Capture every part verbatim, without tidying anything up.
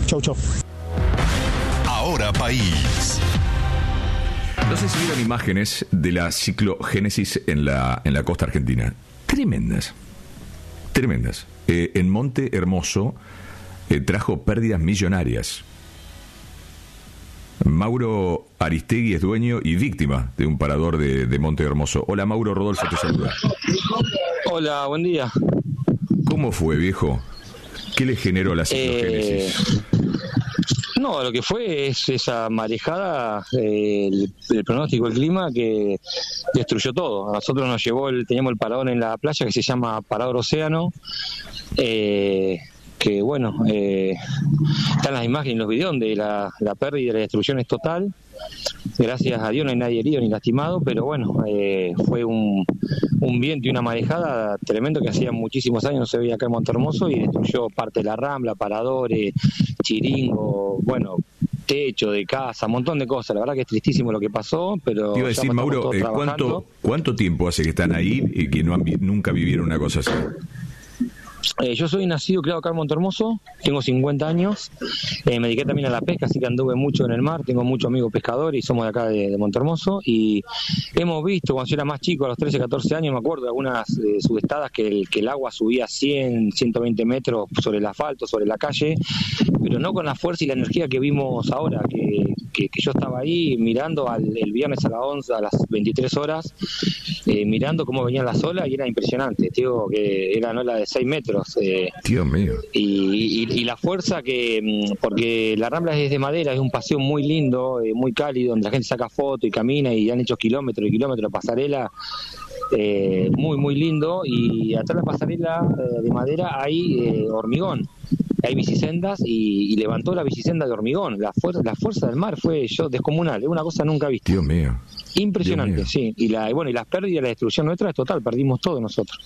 Chau, chau. Ahora País. No sé si vieron imágenes de la ciclogénesis en la, en la costa argentina. Tremendas. Tremendas. Eh, en Monte Hermoso eh, trajo pérdidas millonarias. Mauro Aristegui es dueño y víctima de un parador de, de Monte Hermoso. Hola Mauro, Rodolfo te saluda. Hola, buen día. ¿Cómo fue, viejo? ¿Qué le generó la ciclogénesis? Eh, no, lo que fue es esa marejada, eh, el, el pronóstico del clima que destruyó todo. A nosotros nos llevó, el, teníamos el parador en la playa que se llama Parador Océano, eh, que bueno, eh, están las imágenes y los videos donde la, la pérdida y la destrucción es total. Gracias a Dios no hay nadie herido ni lastimado, pero bueno, eh, fue un, un viento y una marejada tremendo que hacía muchísimos años no se veía acá en Monte Hermoso y destruyó parte de la rambla, paradores, chiringo, bueno, techo de casa, un montón de cosas. La verdad que es tristísimo lo que pasó, pero te iba a decir, Mauro, eh, ¿cuánto, ¿cuánto tiempo hace que están ahí y que no han, nunca vivieron una cosa así? Eh, yo soy nacido, criado acá en Monte Hermoso, tengo cincuenta años, eh, me dediqué también a la pesca, así que anduve mucho en el mar, tengo muchos amigos pescadores y somos de acá de, de Monte Hermoso y hemos visto, cuando yo era más chico, a los trece, catorce años, me acuerdo de algunas eh, subestadas que el, que el agua subía cien, ciento veinte metros sobre el asfalto, sobre la calle, pero no con la fuerza y la energía que vimos ahora, que, que, que yo estaba ahí mirando al, el viernes a las once, a las veintitrés horas, eh, mirando cómo venían las olas y era impresionante, digo que era no la de seis metros. Eh, Dios mío. Y, y, y la fuerza que, porque la Rambla es de madera, es un paseo muy lindo, eh, muy cálido, donde la gente saca fotos y camina y han hecho kilómetros y kilómetros de pasarela, eh, muy muy lindo, y atrás de la pasarela eh, de madera hay eh, hormigón, hay bicisendas y, y levantó la bicicenda de hormigón. La fuerza, la fuerza del mar fue yo descomunal, es una cosa nunca vista. Dios mío. Impresionante, Dios mío. sí. Y la, y bueno, y las pérdidas, la destrucción nuestra es total, perdimos todo nosotros.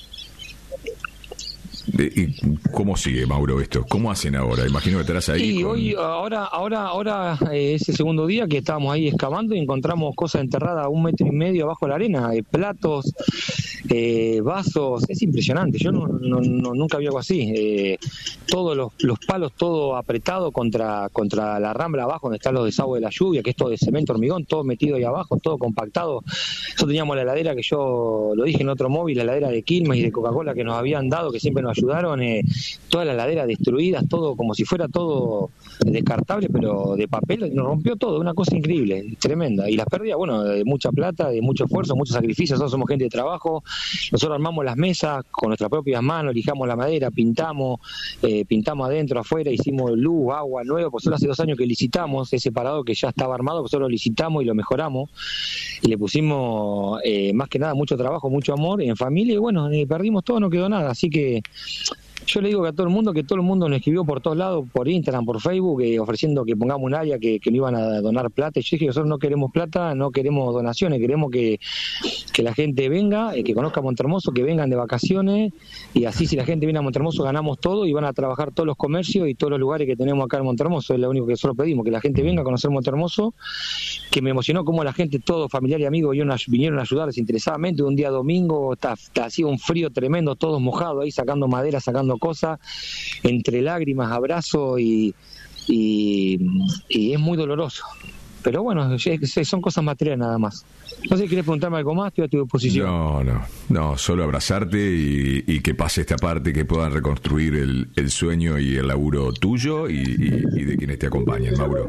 ¿Y cómo sigue, Mauro, esto? ¿Cómo hacen ahora? Imagino que estarás ahí. Y con... hoy, ahora, ahora, ahora eh, es el segundo día que estábamos ahí excavando y encontramos cosas enterradas a un metro y medio abajo de la arena, eh, platos, eh, vasos, es impresionante. Yo no, no, no nunca vi algo así. Eh, todos los, los palos, todo apretado contra, contra la rambla abajo, donde están los desagües de la lluvia, que es todo de cemento, hormigón, todo metido ahí abajo, todo compactado. Nosotros teníamos la heladera que yo lo dije en otro móvil, la heladera de Quilmes y de Coca-Cola que nos habían dado, que siempre nos ayudaron, eh, toda la heladera destruida, todo como si fuera todo descartable, pero de papel, nos rompió todo, una cosa increíble, tremenda. Y las pérdidas, bueno, de mucha plata, de mucho esfuerzo, mucho sacrificio. Nosotros somos gente de trabajo, nosotros armamos las mesas con nuestras propias manos, lijamos la madera, pintamos, eh, pintamos adentro, afuera, hicimos luz, agua, nuevo, pues solo hace dos años que licitamos ese parador que ya estaba armado, pues solo lo licitamos y lo mejoramos, y le pusimos eh, más que nada mucho trabajo, mucho amor en familia, y bueno, eh, perdimos todo, no quedó nada, así que yo le digo que a todo el mundo, que todo el mundo nos escribió por todos lados, por Instagram, por Facebook, eh, ofreciendo que pongamos un área, que, que no iban a donar plata. Y yo dije, nosotros no queremos plata, no queremos donaciones, queremos que, que la gente venga, eh, que conozca Monte Hermoso, que vengan de vacaciones, y así si la gente viene a Monte Hermoso ganamos todo y van a trabajar todos los comercios y todos los lugares que tenemos acá en Monte Hermoso. Es lo único que nosotros pedimos, que la gente venga a conocer Monte Hermoso, que me emocionó cómo la gente, todo familiar y amigos, vinieron a ayudar desinteresadamente. Un día domingo, hacía un frío tremendo, todos mojados ahí, sacando madera, sacando cosas, entre lágrimas, abrazos y, y, y es muy doloroso. Pero bueno, son cosas materiales nada más. No sé si querés preguntarme algo más, estoy a tu disposición. No, no, no, solo abrazarte y, y que pase esta parte, que puedan reconstruir el, el sueño y el laburo tuyo y, y, y de quienes te acompañan, Mauro.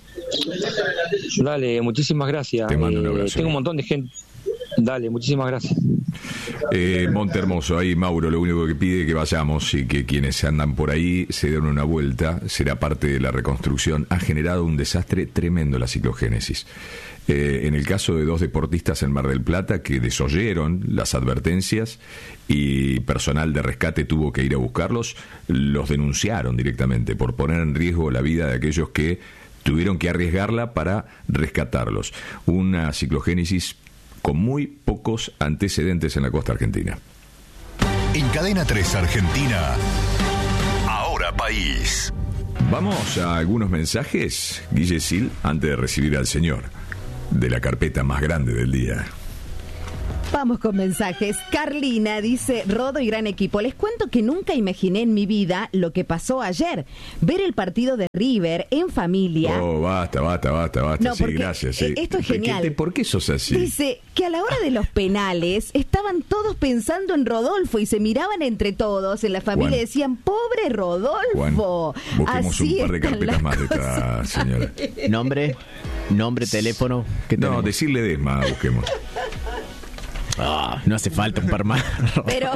Dale, muchísimas gracias. Te mando un abrazo. Eh, tengo un montón de gente. Dale, muchísimas gracias. Eh, Monte Hermoso, ahí Mauro lo único que pide es que vayamos y que quienes andan por ahí se den una vuelta, será parte de la reconstrucción. Ha generado un desastre tremendo la ciclogénesis. Eh, en el caso de dos deportistas en Mar del Plata que desoyeron las advertencias y personal de rescate tuvo que ir a buscarlos, los denunciaron directamente por poner en riesgo la vida de aquellos que tuvieron que arriesgarla para rescatarlos. Una ciclogénesis con muy pocos antecedentes en la costa argentina. En Cadena tres Argentina, Ahora País. Vamos a algunos mensajes, Guille Sil, antes de recibir al señor de la carpeta más grande del día. Vamos con mensajes. Carlina dice, Rodo y gran equipo, les cuento que nunca imaginé en mi vida lo que pasó ayer. Ver el partido de River en familia. Oh, basta, basta, basta, basta. No, sí, porque, gracias. Sí. eh, esto es genial. ¿Qué te- ¿Por qué sos así? Dice que a la hora de los penales estaban todos pensando en Rodolfo y se miraban entre todos en la familia Juan. y decían, pobre Rodolfo. Juan, busquemos Así un par de están carpetas las más de esta cosas. señora. Nombre, nombre, teléfono. ¿Qué No, tenemos? decirle Desma, busquemos. Ah, no hace falta un par más. Pero,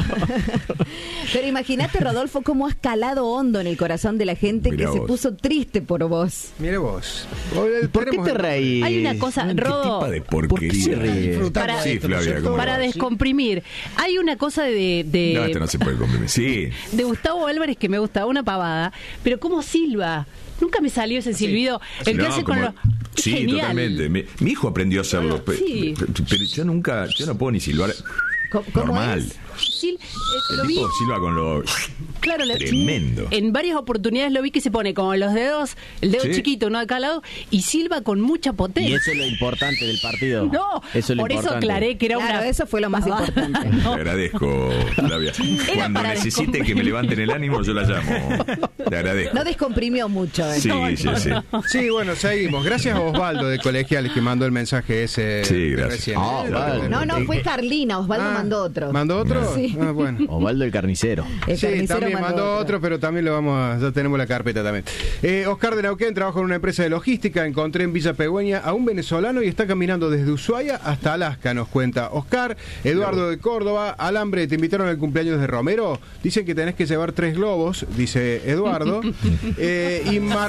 pero imagínate, Rodolfo, cómo has calado hondo en el corazón de la gente Mirá que se vos. puso triste por vos. Mire vos. ¿Por qué te reís? Hay una cosa, ¿Qué Rodo, tipa de ¿Por qué porquería? se ríe? Disfrutando Para- Sí, esto, ¿no es Flavia, cierto? ¿cómo para no? descomprimir, hay una cosa de, de, No, esto no se puede comprimir. Sí. de Gustavo Álvarez que me gusta, una pavada, pero como silba. Nunca me salió ese silbido. El que No, hace con como- los... Sí, Genial. totalmente. Mi, mi hijo aprendió a hacerlo. pe- Sí. pe- Pero yo nunca, yo no puedo ni silbar ¿Cómo, cómo normal. es? Sil- eh, El lo vi, tipo silba con los... claro, lo- Tremendo. en varias oportunidades lo vi que se pone como los dedos, el dedo Sí. chiquito, uno de cada lado, y silba con mucha potencia. Y eso es lo importante del partido. No, eso es lo por eso importante. aclaré que era Claro, una... eso fue lo más pavada. importante. Te agradezco, Flavia. Cuando para necesite que me levanten el ánimo, yo la llamo. Te agradezco. No descomprimió mucho. ¿eh? Sí, sí, sí. Sí, bueno, seguimos. Gracias a Osvaldo de Colegiales que mandó el mensaje ese Sí, de gracias. recién. Ah, vale. No, no, fue Carlina. Osvaldo Ah, mandó otro. ¿Mandó otro? Sí. Ah, bueno. Osvaldo el carnicero. El Sí, carnicero también mandó otro, pero también lo vamos a, ya tenemos la carpeta también. Eh, Oscar de Neuquén trabaja en una empresa de logística. Encontré en Villa Pegüeña a un venezolano y está caminando desde Ushuaia hasta Alaska, nos cuenta Oscar. Eduardo de Córdoba, Alambre, ¿te invitaron al cumpleaños de Romero? Dicen que tenés que llevar tres globos, dice Eduardo. eh, y Mar...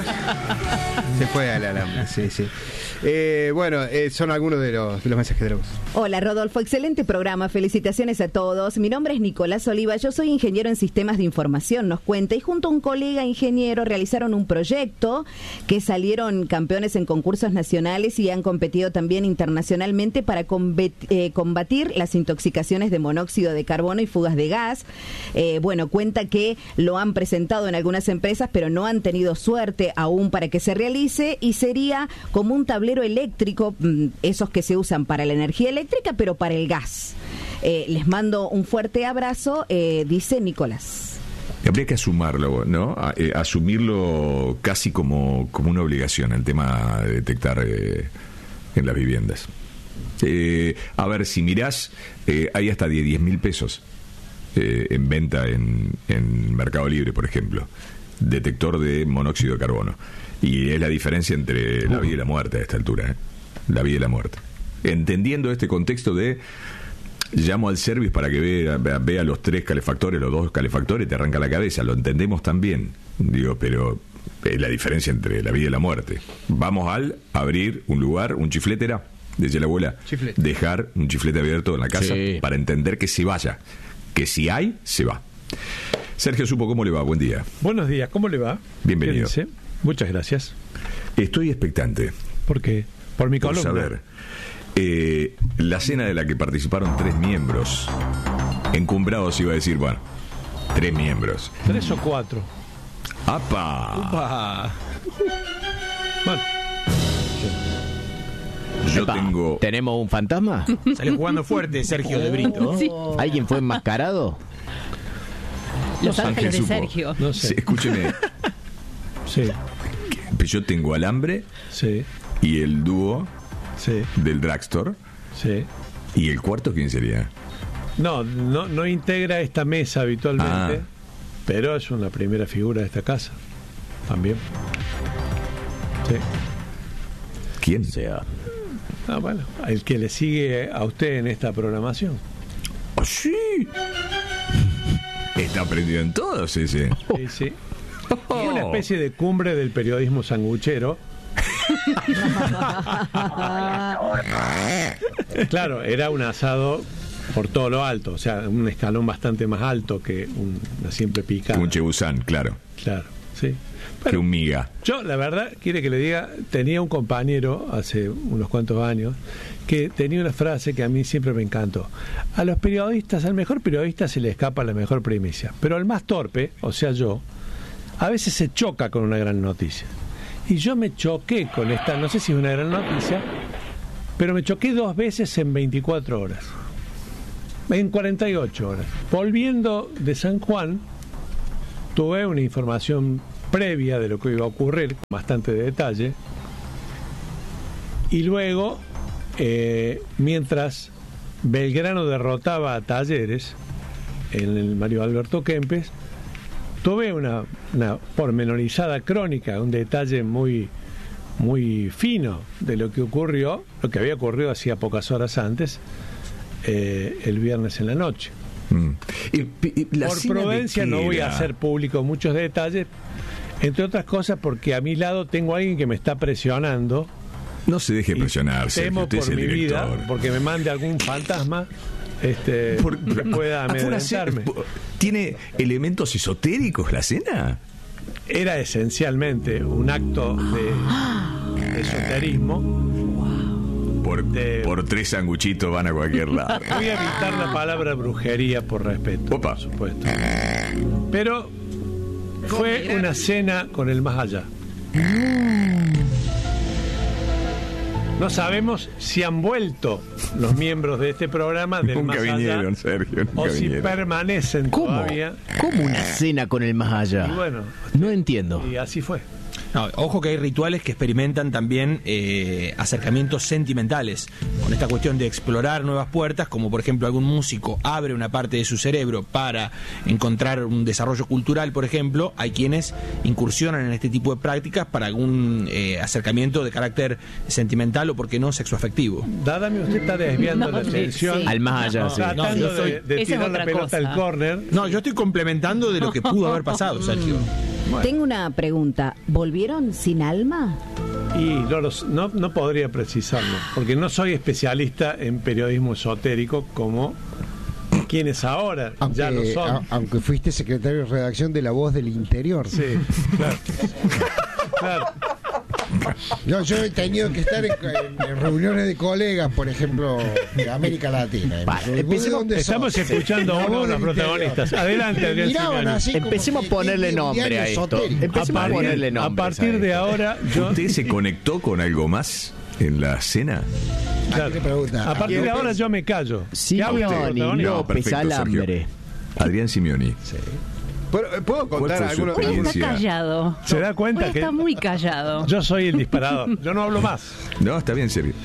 Se fue al Alambre, sí, sí. Eh, bueno, eh, son algunos de los, de los mensajes de la voz. Hola Rodolfo, excelente programa, felicitaciones a todos. Mi nombre es Nicolás Oliva, yo soy ingeniero en sistemas de información, nos cuenta, y junto a un colega ingeniero realizaron un proyecto que salieron campeones en concursos nacionales y han competido también internacionalmente para combet- eh, combatir las intoxicaciones de monóxido de carbono y fugas de gas. Eh, bueno, cuenta que lo han presentado en algunas empresas, pero no han tenido suerte aún para que se realice, y sería como un tablero eléctrico, mm, esos que se usan para la energía eléctrica, pero para el gas. Eh, les mando un fuerte abrazo, eh, dice Nicolás. Habría que asumirlo, ¿no? A- eh, asumirlo casi como, como una obligación, el tema de detectar eh, en las viviendas. Eh, a ver, si mirás, eh, hay hasta diez mil pesos eh, en venta en, en Mercado Libre, por ejemplo. Detector de monóxido de carbono. Y es la diferencia entre la vida y la muerte a esta altura, ¿eh? La vida y la muerte. Entendiendo este contexto de... Llamo al service para que vea, vea, vea los tres calefactores, los dos calefactores, te arranca la cabeza. Lo entendemos también, digo, pero es la diferencia entre la vida y la muerte. Vamos al abrir un lugar, un chiflete era, decía la abuela, Chiflete. dejar un chiflete abierto en la casa Sí. para entender que se vaya, que si hay, se va. Sergio Supo, ¿cómo le va? Buen día. Buenos días, ¿cómo le va? Bienvenido. ¿Qué dice? Muchas gracias. Estoy expectante ¿Por qué? Por mi por columna. saber eh, la cena de la que participaron tres miembros, encumbrados iba a decir, bueno, tres miembros. Tres o cuatro. ¡Apa! Upa. Bueno, Yo Epa, tengo... ¿Tenemos un fantasma? Salió jugando fuerte Sergio de Brito. Sí, ¿Alguien fue enmascarado? Los Ángel Ángeles de Supo. Sergio. no Sí, sé. escúcheme, Sí, yo tengo Alambre sí, y el dúo sí, del Dragstore. sí. ¿Y el cuarto quién sería? No, no, no integra esta mesa habitualmente, Ah. pero es una primera figura de esta casa. También. Sí. ¿Quién? O sea, Ah, bueno, el que le sigue a usted en esta programación. ¡Oh, sí! Está aprendido en todos ese. Sí, sí. Fue una especie de cumbre del periodismo sanguchero. Claro, era un asado por todo lo alto, o sea, un escalón bastante más alto que un- una simple picada. Un chebusán, claro. Claro, sí. Que Bueno, un miga. yo, la verdad, quiere que le diga, tenía un compañero hace unos cuantos años que tenía una frase que a mí siempre me encantó. A los periodistas, al mejor periodista se le escapa la mejor primicia, pero al más torpe, o sea yo, a veces se choca con una gran noticia. Y yo me choqué con esta, no sé si es una gran noticia, pero me choqué dos veces en veinticuatro horas. En cuarenta y ocho horas. Volviendo de San Juan, tuve una información previa de lo que iba a ocurrir, con bastante detalle. Y luego, eh, mientras Belgrano derrotaba a Talleres en el Mario Alberto Kempes, tuve una, una pormenorizada crónica, un detalle muy, muy fino de lo que ocurrió, lo que había ocurrido hacía pocas horas antes, eh, el viernes en la noche. Mm. Y, y, la Por prudencia no voy a hacer público muchos detalles, entre otras cosas porque a mi lado tengo a alguien que me está presionando. No se deje presionar, temo usted por es el mi director. vida, porque me mande algún fantasma este, por, que pueda amedrentarme. ¿Tiene elementos esotéricos la cena? Era esencialmente un acto de, de esoterismo. Por, de, por tres sanguchitos van a cualquier lado. Voy a evitar la palabra brujería por respeto, Opa. por supuesto. Pero fue una cena con el más allá. No sabemos si han vuelto los miembros de este programa del Nunca más vinieron, allá, Sergio, nunca o si vinieron. permanecen ¿Cómo? todavía. ¿Cómo una cena con el más allá? Y bueno, No entiendo. y así fue. No, ojo que hay rituales que experimentan también eh, acercamientos sentimentales con esta cuestión de explorar nuevas puertas, como por ejemplo algún músico abre una parte de su cerebro para encontrar un desarrollo cultural, por ejemplo. Hay quienes incursionan en este tipo de prácticas para algún eh, acercamiento de carácter sentimental o, por qué no, sexoafectivo. Dadame, usted está desviando No, la sí, atención. sí. Al más allá, sí. Tratando No, yo de, soy- de Esa es tirar la otra pelota cosa. al córner. No, yo estoy complementando de lo que pudo haber pasado, Sergio. Tengo una pregunta. ¿Volvieron sin alma? Y no, los- no, no podría precisarlo, porque no soy especialista en periodismo esotérico como quienes ahora Aunque, ya lo son. a- aunque fuiste secretario de redacción de La Voz del Interior. Sí, claro. Claro. Yo, yo he tenido que estar en, en- en reuniones de colegas, por ejemplo, de América Latina. Vale, ¿Vos de empecemos- dónde Estamos sos? escuchando a La uno de Voz los del Interior. protagonistas. Adelante, Adrián Miraban Simioni. así como Empecemos que- a ponerle que nombre diario a esto. esotérico. Empecemos a partir- ponerle a nombres partir a de esto. ahora, yo. ¿Usted se conectó con algo más en la cena? Claro, le pregunta? a partir de ahora yo me callo. Sí, Que hablen los Simeoni, protagonistas. No, López, perfecto, Sergio. Alambre. Adrián Simioni. ¿Puedo, ¿puedo ¿Cuál contar fue su algunos? Hoy está experiencia? callado. ¿Se da cuenta Hoy que está muy callado. yo soy el disparador? Yo no hablo más. No, está bien, Sergio.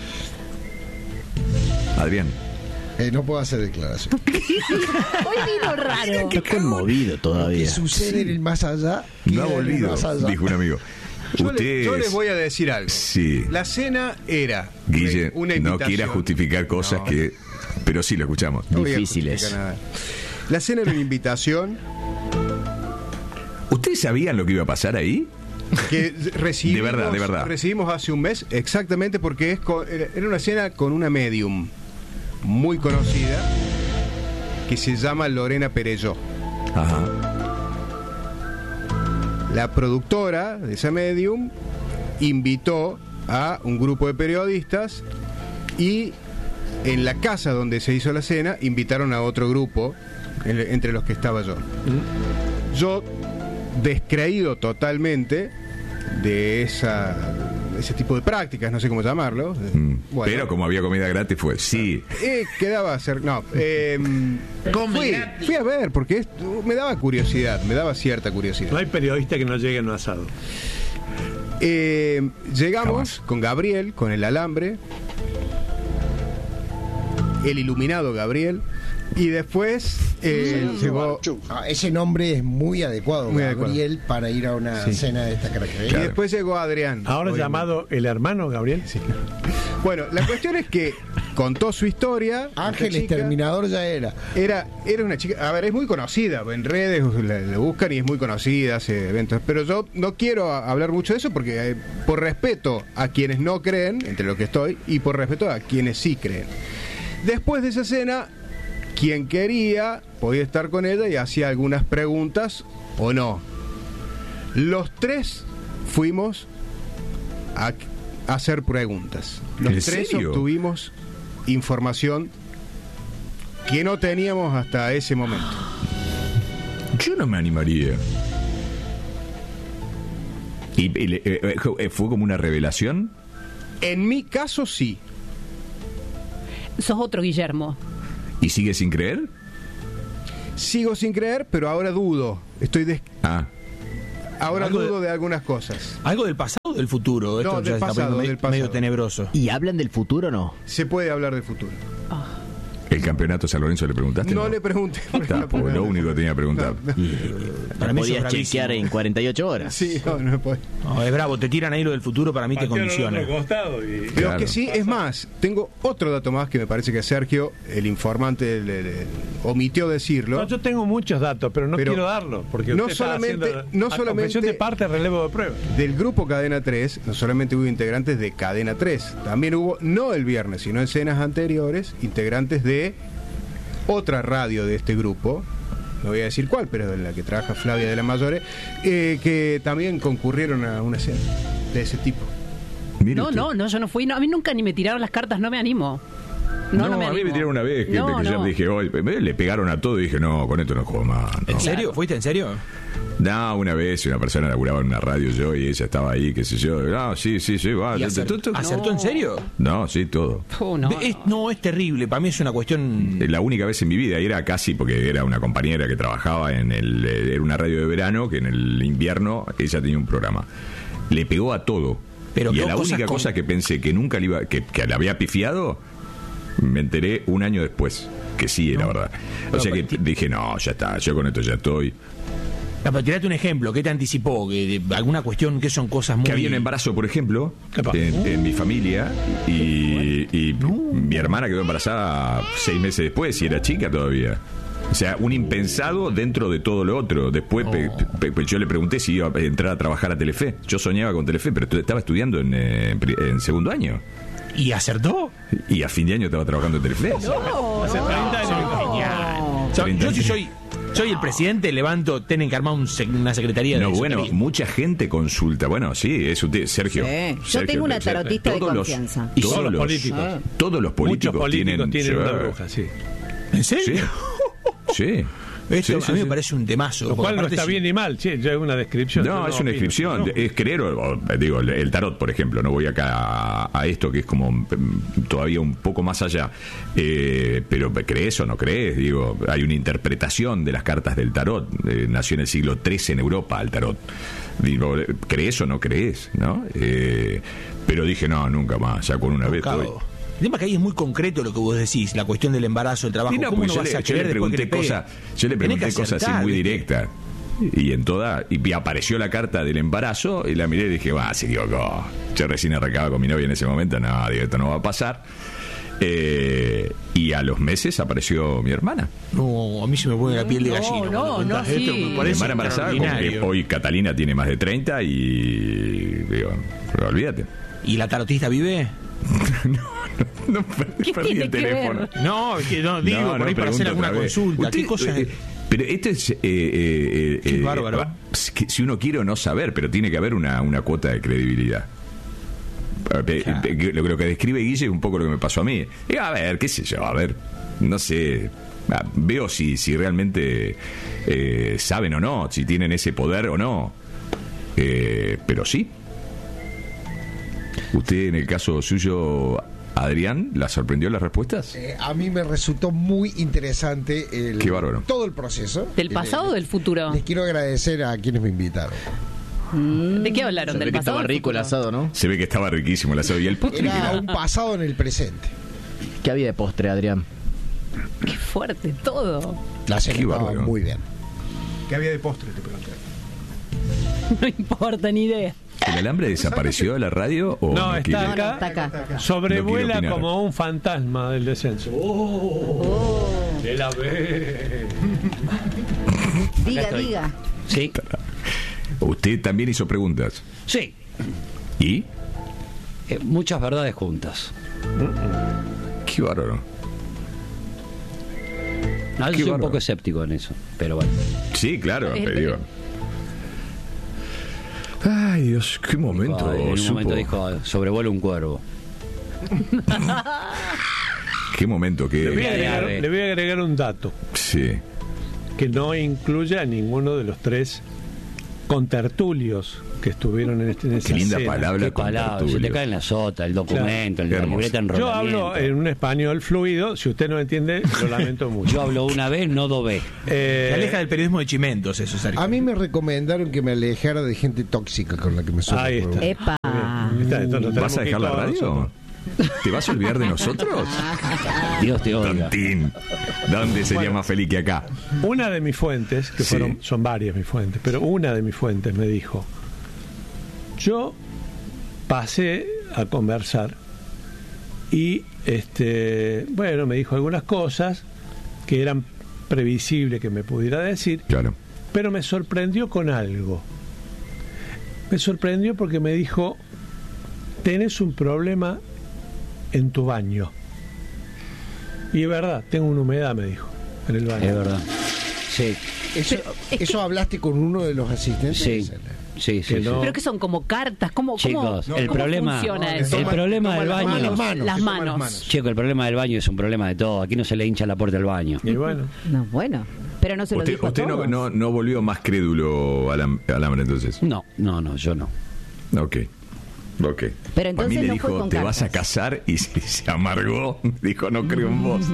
Adrián. Eh, no puedo hacer declaración. Hoy vino raro. Está conmovido ¿Qué todavía. sucede en el más allá? No queda ha en el volvido, más allá. dijo un amigo. Yo, Usted le- yo les es- voy a decir algo. Sí. La cena era Guille, una no invitación. quiera justificar cosas No, que... Pero sí, lo escuchamos. no voy a difíciles. justificar nada. La cena era una invitación ¿Ustedes sabían lo que iba a pasar ahí? que recibimos, De verdad, de verdad. recibimos hace un mes, exactamente porque es con- era una cena con una medium muy conocida que se llama Lorena Perelló. Ajá. La productora de esa medium invitó a un grupo de periodistas y en la casa donde se hizo la cena invitaron a otro grupo, en- entre los que estaba yo. Yo, descreído totalmente de esa ese tipo de prácticas, no sé cómo llamarlo. Mm. Bueno, Pero como había comida gratis fue, sí. eh, quedaba ser, no, eh, fui, fui a ver porque es- me daba curiosidad, me daba cierta curiosidad. No hay periodista que no llegue a un asado. Eh, llegamos Jamás. con Gabriel, con el alambre, el iluminado Gabriel, y después eh, llegó. Ah, ese nombre es muy adecuado, Muy Gabriel, para ir a una Sí. cena de esta Y característica. después llegó Adrián. Ahora obviamente. llamado el hermano Gabriel. Sí. Bueno, la cuestión es que contó su historia. Ángel esta chica. Exterminador ya era. Era, era una chica, a ver, es muy conocida, en redes la, la buscan y es muy conocida, hace eventos, pero yo no quiero a- hablar mucho de eso porque eh, por respeto a quienes no creen, entre los que estoy, y por respeto a quienes sí creen. Después de esa cena, quien quería podía estar con ella y hacía algunas preguntas o no. Los tres fuimos a, a hacer preguntas. Los ¿En tres serio? obtuvimos información que no teníamos hasta ese momento. Yo no me animaría. ¿Y, y le- eh, eh, fue como una revelación? En mi caso sí. Sos otro Guillermo. ¿Y sigue sin creer? Sigo sin creer, pero ahora dudo. Estoy des... Ah. Ahora Algo dudo de- de algunas cosas. ¿Algo del pasado o del futuro? Esto No, ya del está pasado, poniendo me- del pasado. medio tenebroso. ¿Y hablan del futuro o no? Se puede hablar de futuro. ¿El campeonato San Lorenzo le preguntaste? No le pregunté. por Está, ejemplo, porque lo no. único que tenía que preguntar. Para mí eso es Podías bravísimo. chequear en cuarenta y ocho horas. Sí, no, no puedo. No, es bravo, te tiran ahí lo del futuro, para mí te Patearon condiciona. al otro costado y- Pero Claro. que sí, es más, tengo otro dato más que me parece que Sergio, el informante, le- le- omitió decirlo. No, yo tengo muchos datos, pero no Pero quiero darlo. Porque no usted está solamente- haciendo no a solamente- confesión de parte, relevo de prueba. Del grupo Cadena tres, no solamente hubo integrantes de Cadena tres, también hubo, no el viernes, sino en escenas anteriores, integrantes de otra radio de este grupo, no voy a decir cuál, pero en la que trabaja Flavia de la Mayore, eh, que también concurrieron a una escena de ese tipo. Mire No, usted. no, no, yo no fui. No, a mí nunca ni me tiraron las cartas, no me animo. No, No, no, me a mí me animo. tiraron una vez que, No, que yo no. dije, hoy le pegaron a todo y dije, no, con esto no juego más. no. ¿En serio? ¿Fuiste en serio? No, una vez una persona laburaba en una radio yo y ella estaba ahí, qué sé yo. No, sí, sí, sí, va. ¿Y tú- acer- tú- tú- ¿Acertó en serio? No, sí, todo. Puh, no, Es- no, es terrible. Para mí es una cuestión. La única vez en mi vida, y era casi porque era una compañera que trabajaba en el, eh, era una radio de verano, que en el invierno ella tenía un programa. Le pegó a todo. Pero y a pegó la cosas única con- cosa que pensé que nunca le iba, que, que le había pifiado, me enteré un año después. Que sí, era verdad. O No, sea que pero- dije, no, ya está, yo con esto ya estoy. Ah, pero tirate un ejemplo. ¿Qué te anticipó? Que de- alguna cuestión que son cosas muy. Que había un embarazo, por ejemplo, Epa. en, en mi familia, y, y mi hermana quedó embarazada seis meses después y era chica todavía. O sea, un impensado dentro de todo lo otro. Después pe- pe- pe- yo le pregunté si iba a entrar a trabajar a Telefe. Yo soñaba con Telefe, pero tu- estaba estudiando en, eh, en pri- en segundo año. ¿Y acertó? Y a fin de año estaba trabajando en Telefe. Hace treinta años. Genial. Yo, treinta yo si años. soy, soy el presidente, levanto, tienen que armar un sec- una secretaría de No, bueno, esoterismo. mucha gente consulta. Bueno, sí, es usted, Sergio. Sí. Yo Sergio, tengo una o sea, tarotista de todos los- confianza. Y todos los políticos. Ah. Todos los políticos, Muchos políticos tienen, sí, una bruja, sí. ¿En Sí. serio? Sí. Esto Sí, sí, a mí sí. me parece un temazo. Lo porque cual no aparte está si- bien ni mal, sí, ya es una descripción. No, Yo es una opino. descripción, No. es creer, o, o, digo, el, el tarot, por ejemplo, no voy acá a, a esto que es como mm, todavía un poco más allá, eh, pero ¿crees o no crees? Digo, hay una interpretación de las cartas del tarot, eh, nació en el siglo trece en Europa el tarot, digo, ¿crees o no crees? ¿No? Eh, pero dije, no, nunca más, ya con una vez estoy. Tocado. El tema que ahí es muy concreto lo que vos decís, la cuestión del embarazo, el trabajo. Y no, ¿Cómo porque no yo, vas le, a yo creer le después que pregunté le pegue? cosas, yo le Tenés pregunté que cosas así acertar, muy ¿viste? directas. Y en toda, y apareció la carta del embarazo y la miré y dije, va, se equivocó. Yo recién arrancaba con mi novia en ese momento, no, digo, esto no va a pasar. Eh, y a los meses apareció mi hermana. No, a mí se me pone la piel de No, gallina. no, cuando no, contás sí. esto, me Mi parece hermana embarazada, como que extraordinario. hoy Catalina tiene más de treinta y digo, pero olvídate. ¿Y la tarotista vive? No, perdí, ¿Qué perdí tiene el que teléfono. ver? No, que no, digo, No, por no, ahí para hacer pregunto alguna otra vez. consulta. Usted, ¿Qué cosa? eh, pero esto es. eh, eh, Qué eh, bárbaro. va, que si uno quiere o no saber, pero tiene que haber una, una cuota de credibilidad. Eh, Claro. eh, Lo, lo que describe Guille es un poco lo que me pasó a mí. Eh, a ver, qué sé yo, a ver, no sé. Ah, veo si, si realmente eh, saben o no, si tienen ese poder o no. Eh, pero sí. ¿Usted, en el caso suyo, Adrián, la sorprendió las respuestas? Eh, a mí me resultó muy interesante el, Qué bárbaro. todo el proceso. ¿Del Y pasado le- o del futuro? Les quiero agradecer a quienes me invitaron. ¿De qué hablaron? Se ve ¿Del que pasado estaba o del rico el futuro? asado, ¿no? Se ve que estaba riquísimo el asado. ¿Y el postre? qué Era era? un pasado en el presente. ¿Qué había de postre, Adrián? Qué fuerte todo. La cena Qué estaba bárbaro. muy bien. ¿Qué había de postre? Te pregunté. No importa ni idea. ¿El alambre desapareció de la radio o No, está quiere? No, no, acá. está acá. Sobrevuela No quiero opinar. como un fantasma del descenso. Oh, de la B. Diga, estoy. diga. Sí, Usted también hizo preguntas. sí. ¿Y? Eh, muchas verdades juntas. Qué bárbaro. No, yo Qué soy un bárbaro. poco escéptico en eso, pero bueno. Sí, claro, Eh, te digo. Ay, Dios, qué momento. Dijo, en un supo. momento dijo, sobrevuela un cuervo. Qué momento Le voy, a que. agregar, Grave. le voy a agregar un dato Sí. que no incluye a ninguno de los tres con tertulios que estuvieron en, este, en esa Qué linda cena. palabra, Qué con palabra, se te tertulios. cae en la sota, el documento, Claro. el, la libreta en Yo hablo en un español fluido, si usted no entiende, lo lamento mucho. Yo hablo una vez, no dos veces. Eh, Se aleja del periodismo de chimentos, eso, Sergio. A mí me recomendaron que me alejara de gente tóxica con la que me suelo. Ahí está. Epa. Está, entonces ¿Vas a tenemos que dejar la ir todos radio? nosotros. ¿Te vas a olvidar de nosotros? Dios te oiga. Tontín. ¿Dónde sería Bueno. más feliz que acá? Una de mis fuentes, que Sí. fueron, son varias mis fuentes, pero una de mis fuentes me dijo, yo pasé a conversar y este bueno, me dijo algunas cosas que eran previsibles que me pudiera decir, Claro. pero me sorprendió con algo. Me sorprendió porque me dijo, tenés un problema en tu baño. Y es verdad, tengo una humedad, me dijo, en el baño. Es verdad. Sí, ¿Eso, eso hablaste con uno de los asistentes? sí, sí, sí. Que no- sí. Pero que son como cartas, ¿cómo, Chicos, cómo, el cómo problema- funciona no, eso? el Toma- problema toma del las baño. manos, manos, Las que toma manos. Chico, el problema del baño es un problema de todo. Aquí no se le hincha la puerta del baño. Y bueno, No, bueno. Pero no se lo Usted, dijo a usted no, todos. no, no volvió más crédulo al am- alambre entonces. No, no, no, yo no. Ok. Ok. Pero A mí entonces le no dijo, fue con te cartas. vas a casar y se, se amargó. Dijo, no creo en vos.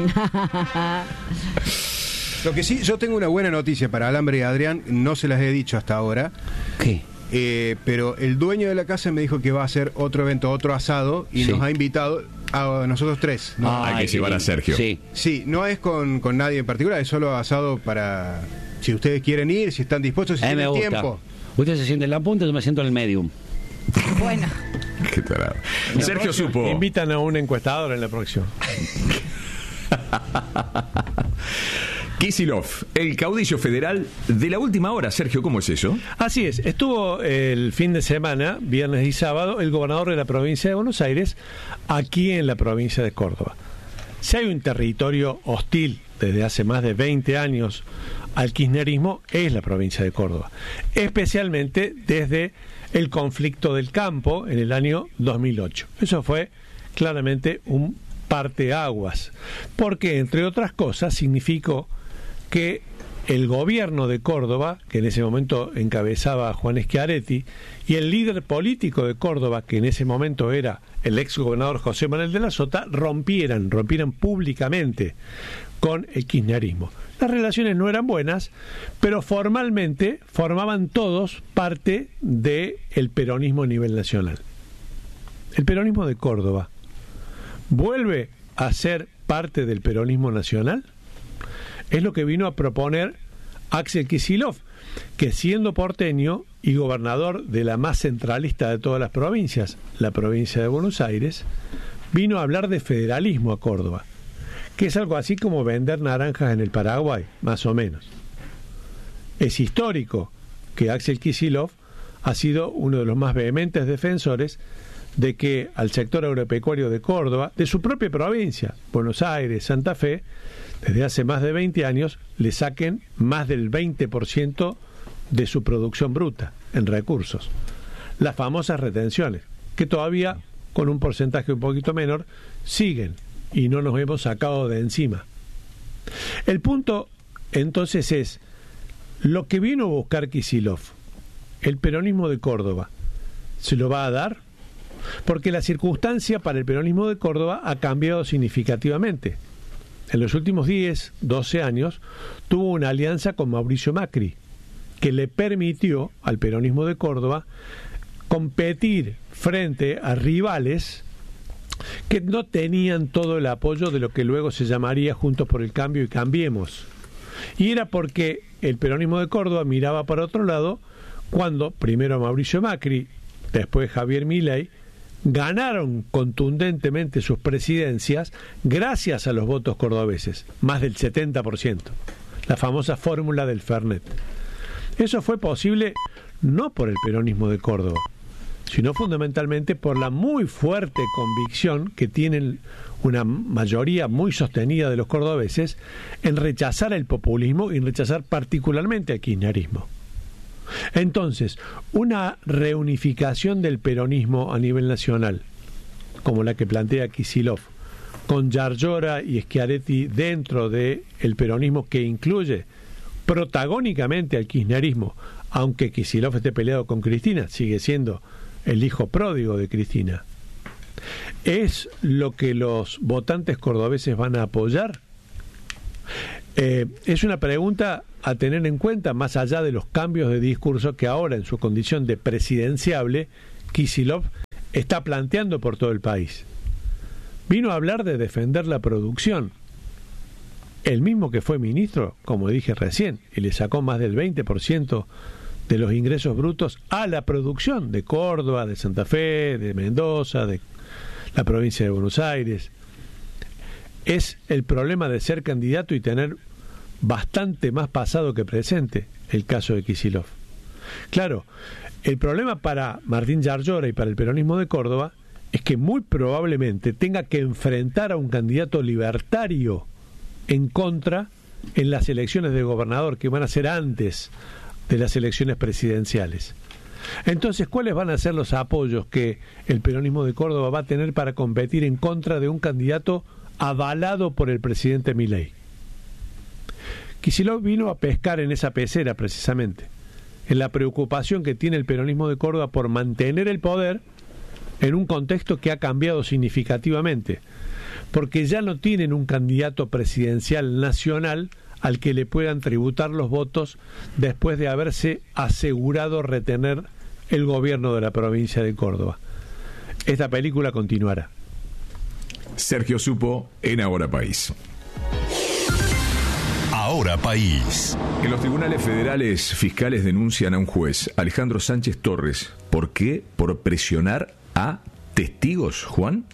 Lo que sí, yo tengo una buena noticia para Alambre y Adrián, no se las he dicho hasta ahora, ¿Qué? eh, pero el dueño de la casa me dijo que va a hacer otro evento, otro asado, y Sí. nos ha invitado a nosotros tres. ¿no? Hay que Ay, llevar qué a lindo. Sergio. Sí. Sí, no es con, con nadie en particular, es solo asado para... Si ustedes quieren ir, si están dispuestos, si A mí me tienen gusta. tiempo. Usted se siente en la punta, yo me siento en el medium. Bueno. Qué tarado. Sergio supo. invitan a un encuestador en la próxima. Kisilov, el caudillo federal de la última hora. Sergio, ¿cómo es eso? Así es, estuvo el fin de semana, viernes y sábado, el gobernador de la provincia de Buenos Aires, aquí en la provincia de Córdoba. Si hay un territorio hostil desde hace más de veinte años al kirchnerismo, es la provincia de Córdoba, especialmente desde el conflicto del campo en el año dos mil ocho. Eso fue claramente un parteaguas, porque entre otras cosas significó que el gobierno de Córdoba, que en ese momento encabezaba a Juan Schiaretti, y el líder político de Córdoba, que en ese momento era el ex gobernador José Manuel de la Sota, rompieran, rompieran públicamente con el kirchnerismo. Las relaciones no eran buenas, pero formalmente formaban todos parte del peronismo a nivel nacional. El peronismo de Córdoba vuelve a ser parte del peronismo nacional. Es lo que vino a proponer Axel Kicillof, que siendo porteño y gobernador de la más centralista de todas las provincias, la provincia de Buenos Aires, vino a hablar de federalismo a Córdoba, que es algo así como vender naranjas en el Paraguay, más o menos. Es histórico que Axel Kicillof ha sido uno de los más vehementes defensores de que al sector agropecuario de Córdoba, de su propia provincia, Buenos Aires, Santa Fe, desde hace más de veinte años, le saquen más del veinte por ciento de su producción bruta en recursos. Las famosas retenciones, que todavía, con un porcentaje un poquito menor, siguen y no nos hemos sacado de encima. El punto, entonces, es lo que vino a buscar Kicillof, el peronismo de Córdoba, ¿se lo va a dar? Porque la circunstancia para el peronismo de Córdoba ha cambiado significativamente. En los últimos diez, doce años tuvo una alianza con Mauricio Macri, que le permitió al peronismo de Córdoba competir frente a rivales que no tenían todo el apoyo de lo que luego se llamaría Juntos por el Cambio y Cambiemos. Y era porque el peronismo de Córdoba miraba para otro lado cuando primero Mauricio Macri, después Javier Milei, ganaron contundentemente sus presidencias gracias a los votos cordobeses, más del setenta por ciento, la famosa fórmula del Fernet. Eso fue posible no por el peronismo de Córdoba, sino fundamentalmente por la muy fuerte convicción que tienen una mayoría muy sostenida de los cordobeses en rechazar el populismo y en rechazar particularmente el kirchnerismo. Entonces, una reunificación del peronismo a nivel nacional, como la que plantea Kicillof, con Yarlora y Schiaretti dentro del peronismo que incluye protagónicamente al kirchnerismo, aunque Kicillof esté peleado con Cristina, sigue siendo el hijo pródigo de Cristina. ¿Es lo que los votantes cordobeses van a apoyar? Eh, es una pregunta a tener en cuenta, más allá de los cambios de discurso que ahora, en su condición de presidenciable, Kicillof está planteando por todo el país. Vino a hablar de defender la producción. El mismo que fue ministro, como dije recién, y le sacó más del veinte por ciento de los ingresos brutos a la producción de Córdoba, de Santa Fe, de Mendoza, de la provincia de Buenos Aires. Es el problema de ser candidato y tener bastante más pasado que presente, el caso de Kicillof. Claro, el problema para Martín Yarlora y para el peronismo de Córdoba es que muy probablemente tenga que enfrentar a un candidato libertario en contra en las elecciones de gobernador que van a ser antes de las elecciones presidenciales. Entonces, ¿cuáles van a ser los apoyos que el peronismo de Córdoba va a tener para competir en contra de un candidato avalado por el presidente Milei? Kicillof vino a pescar en esa pecera precisamente, en la preocupación que tiene el peronismo de Córdoba por mantener el poder en un contexto que ha cambiado significativamente, porque ya no tienen un candidato presidencial nacional al que le puedan tributar los votos después de haberse asegurado retener el gobierno de la provincia de Córdoba. Esta película continuará. Sergio Supo en Ahora País. Ahora País. En los tribunales federales, fiscales denuncian a un juez, Alejandro Sánchez Torres. ¿Por qué? Por presionar a testigos, Juan.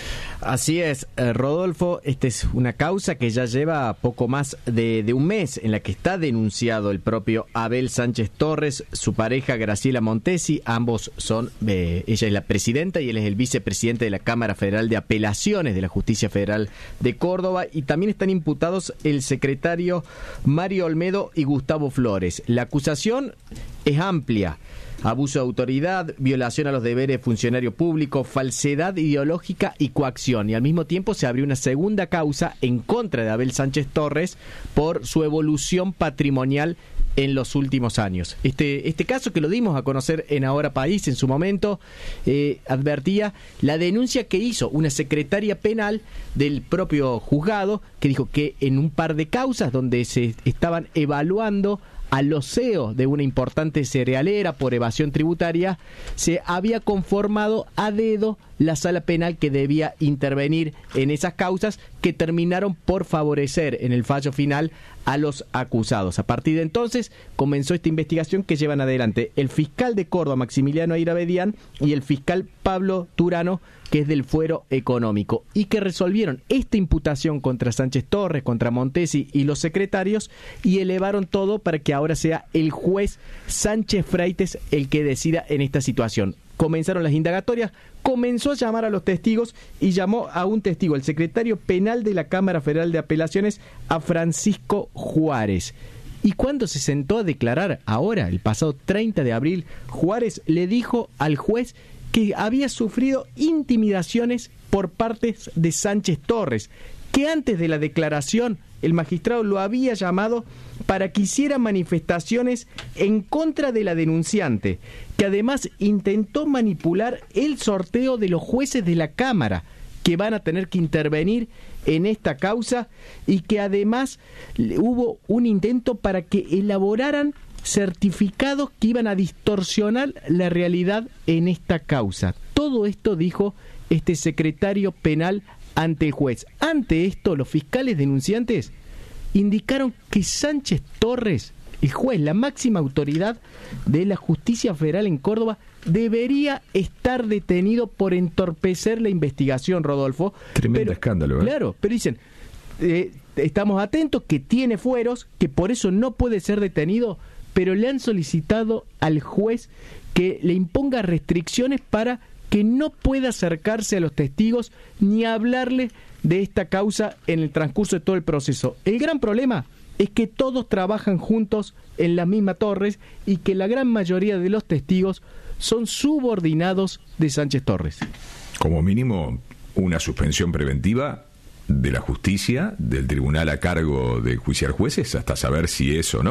Así es, eh, Rodolfo, esta es una causa que ya lleva poco más de, de un mes en la que está denunciado el propio Abel Sánchez Torres, su pareja Graciela Montesi, ambos son, eh, ella es la presidenta y él es el vicepresidente de la Cámara Federal de Apelaciones de la Justicia Federal de Córdoba, y también están imputados el secretario Mario Olmedo y Gustavo Flores. La acusación es amplia: abuso de autoridad, violación a los deberes de funcionario público, falsedad ideológica y coacción. Y al mismo tiempo se abrió una segunda causa en contra de Abel Sánchez Torres por su evolución patrimonial en los últimos años. Este, este caso, que lo dimos a conocer en Ahora País en su momento, eh, advertía la denuncia que hizo una secretaria penal del propio juzgado, que dijo que en un par de causas donde se estaban evaluando a los C E O de una importante cerealera por evasión tributaria, se había conformado a dedo la sala penal que debía intervenir en esas causas, que terminaron por favorecer en el fallo final a los acusados. A partir de entonces comenzó esta investigación que llevan adelante el fiscal de Córdoba, Maximiliano Airabedián, y el fiscal Pablo Turano, que es del Fuero Económico, y que resolvieron esta imputación contra Sánchez Torres, contra Montesi y los secretarios, y elevaron todo para que ahora sea el juez Sánchez Freites el que decida en esta situación. Comenzaron las indagatorias, comenzó a llamar a los testigos y llamó a un testigo, el secretario penal de la Cámara Federal de Apelaciones, a Francisco Juárez. Y cuando se sentó a declarar ahora, el pasado treinta de abril, Juárez le dijo al juez que había sufrido intimidaciones por parte de Sánchez Torres, que antes de la declaración el magistrado lo había llamado para que hiciera manifestaciones en contra de la denunciante, que además intentó manipular el sorteo de los jueces de la Cámara que van a tener que intervenir en esta causa, y que además hubo un intento para que elaboraran certificados que iban a distorsionar la realidad en esta causa. Todo esto dijo este secretario penal ante el juez. Ante esto, los fiscales denunciantes indicaron que Sánchez Torres, el juez, la máxima autoridad de la Justicia Federal en Córdoba, debería estar detenido por entorpecer la investigación, Rodolfo. Tremendo pero, escándalo, ¿eh? Claro, pero dicen, eh, estamos atentos, que tiene fueros, que por eso no puede ser detenido, pero le han solicitado al juez que le imponga restricciones para que no pueda acercarse a los testigos ni hablarle de esta causa en el transcurso de todo el proceso. El gran problema es que todos trabajan juntos en la misma torre y que la gran mayoría de los testigos son subordinados de Sánchez Torres. Como mínimo, una suspensión preventiva de la justicia, del tribunal a cargo de enjuiciar jueces, hasta saber si es o no.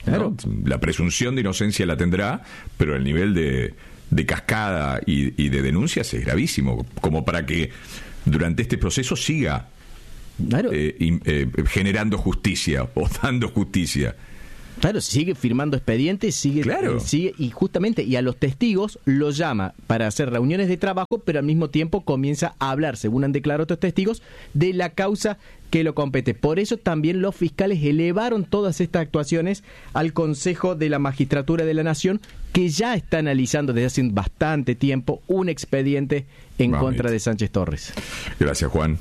Claro. ¿no? La presunción de inocencia la tendrá, pero el nivel de, de cascada y, y de denuncias es gravísimo, como para que durante este proceso siga claro. eh, eh, generando justicia o dando justicia. Claro, sigue firmando expedientes, sigue, claro. eh, sigue y justamente y a los testigos los llama para hacer reuniones de trabajo, pero al mismo tiempo comienza a hablar, según han declarado otros testigos, de la causa que lo compete. Por eso también los fiscales elevaron todas estas actuaciones al Consejo de la Magistratura de la Nación, que ya está analizando desde hace bastante tiempo un expediente en Vamos contra de Sánchez Torres. Gracias, Juan.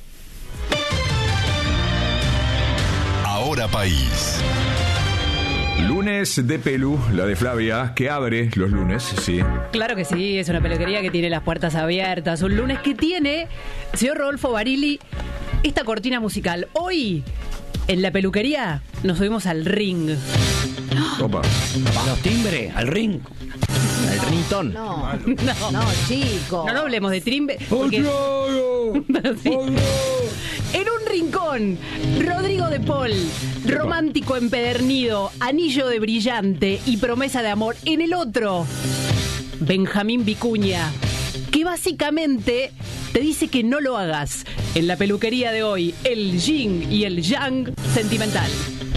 Ahora País. Lunes de Pelu, la de Flavia, que abre los lunes, sí. Claro que sí, es una peluquería que tiene las puertas abiertas. Un lunes que tiene, señor Rodolfo Barili, esta cortina musical. Hoy, en la peluquería, nos subimos al ring. Opa. A los timbres, al ring. Al ringtone. No, no, no, chico. No, no hablemos de timbre. Porque... sí. En un rincón, Rodrigo de Paul, romántico empedernido, anillo de brillante y promesa de amor. En el otro, Benjamín Vicuña, que básicamente te dice que no lo hagas. En la peluquería de hoy, el yin y el yang sentimental.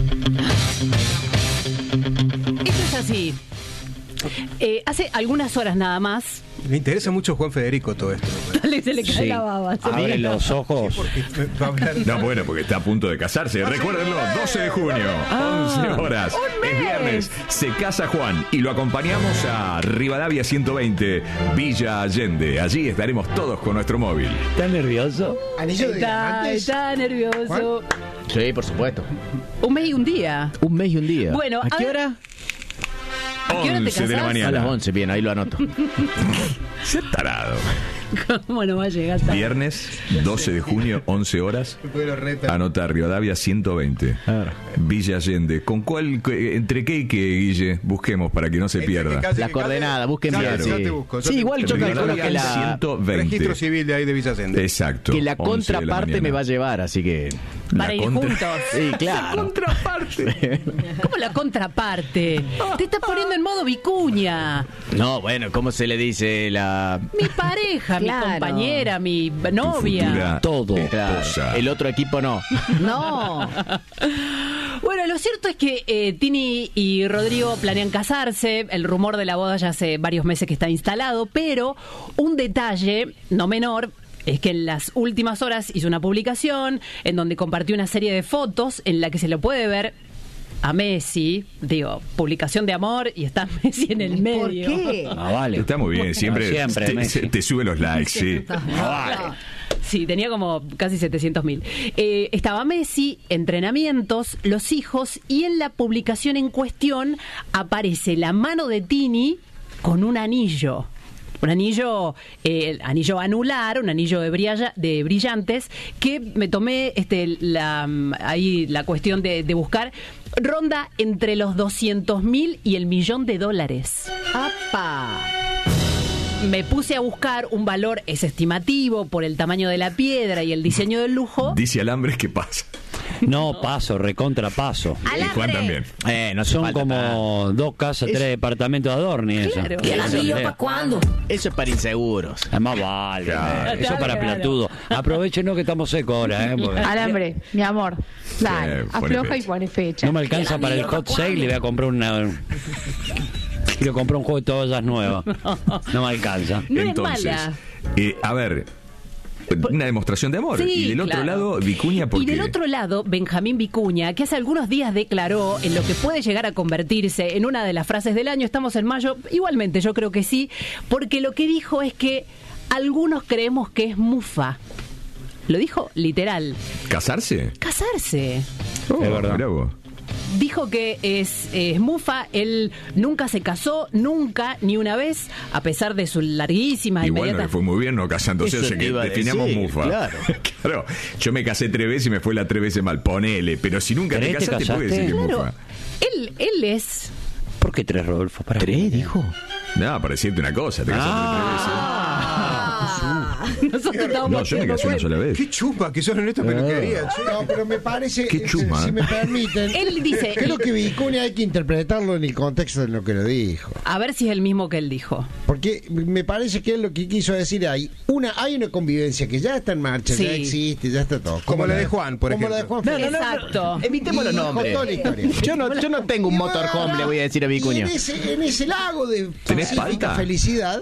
Esto es así. Eh, hace algunas horas nada más. Me interesa mucho Juan Federico todo esto. Dale, se le cae sí. la baba. Abre los ojos. Sí, no, bueno, porque está a punto de casarse. Recuérdenlo, doce de junio, ah, once horas. Es viernes. Se casa Juan y lo acompañamos a Rivadavia ciento veinte, Villa Allende. Allí estaremos todos con nuestro móvil. ¿Estás nervioso? Anillo de Está, está nervioso. ¿Juan? Sí, por supuesto. Un mes y un día. Un mes y un día. Bueno, ¿a qué a hora? ¿A qué hora te once de la casás? mañana. A las once, bien, ahí lo anoto. Se tarado. ¿Cómo no va a llegar tarde? Viernes, doce de junio, once horas. Anota Rivadavia ciento veinte. Claro. Villa Allende. ¿Con cuál, entre qué y qué, Guille? Busquemos para que no se pierda. La coordenada, busquen bien. Claro, Sí, te busco, sí igual yo calculo que la ciento veinte. Registro civil de ahí de Villa Allende. Exacto. Que la contraparte la me va a llevar, así que para ir contra... juntos. Sí, claro. La contraparte. ¿Cómo la contraparte? Te estás poniendo en modo Vicuña. No, bueno, ¿cómo se le dice la Mi pareja, Claro. mi compañera, mi Tu novia. futura Todo. Claro, esposa. el otro equipo no. No. Bueno, lo cierto es que eh, Tini y Rodrigo planean casarse. El rumor de la boda ya hace varios meses que está instalado, pero un detalle no menor es que en las últimas horas hizo una publicación en donde compartió una serie de fotos en la que se lo puede ver a Messi, digo, publicación de amor y está Messi en el medio. ¿Por qué? Ah, vale. Está muy bien, siempre, No, siempre, te, Messi. te sube los likes, sí. No. Sí, tenía como casi setecientos mil. Eh, estaba Messi, entrenamientos, los hijos, y en la publicación en cuestión aparece la mano de Tini con un anillo. Un anillo, eh, anillo anular, un anillo de, brilla, de brillantes, que me tomé este, la, ahí la cuestión de, de buscar. Ronda entre los doscientos mil y el millón de dólares. ¡Apa! Me puse a buscar un valor, es estimativo por el tamaño de la piedra y el diseño del lujo. Dice Alambres que pasa. No, paso, recontra paso. Y Juan también. Eh, no Son como dos casas, Es- tres departamentos de Adorni. Claro. Eso. ¿Y el anillo para cuándo? Eso es para inseguros. Además vale. Claro. eh, Eso es para Claro. platudo. Aprovechenos que estamos secos ahora. ¿eh? Porque Alambre, mi amor. Dale, Eh, pone afloja y fecha. pone fecha. no me alcanza para el hot sale. Le voy a comprar una... Quiero comprar un juego de toallas nuevas. No me alcanza. No Entonces, es mala. eh, a ver, una demostración de amor. Sí, y del otro claro. lado, Vicuña, porque Y del otro lado, Benjamín Vicuña, que hace algunos días declaró en lo que puede llegar a convertirse en una de las frases del año. Estamos en mayo, igualmente yo creo que sí, porque lo que dijo es que algunos creemos que es mufa. Lo dijo literal. ¿casarse? Casarse. Oh, Es verdad. mirá vos. Dijo que es, es mufa, él nunca se casó, nunca, ni una vez, a pesar de su larguísima Igual no inmediata... le fue muy bien no casándose, Eso o sea te que iba a definamos decir, mufa. claro. Claro, yo me casé tres veces y me fue la tres veces mal, ponele, pero si nunca te ¿Tres te casaste, puede decir que es Claro, mufa. él, él es... ¿Por qué tres, Rodolfo? Para ¿Tres, dijo? No, para decirte una cosa, te casaste tres veces. Ah. Nosotros estamos No, yo me casé una sola vez. Qué chupa que son en esta peluquería. che. No, pero me parece, Qué eh, chuma. si me permiten, Él dice- creo que Vicuña hay que interpretarlo en el contexto de lo que lo dijo. A ver si es el mismo que él dijo. Porque me parece que es lo que quiso decir ahí. Una, hay una convivencia que ya está en marcha, Sí. ya existe, ya está todo. Como la de Juan, por como ejemplo. la de Juan. Exacto. Evitemos los Y nombres. contó la historia. Yo no, yo no tengo un Y motorhome, bueno, le voy a decir a y Vicuña. En ese, en ese lago de ¿Tenés pacífica palta? felicidad,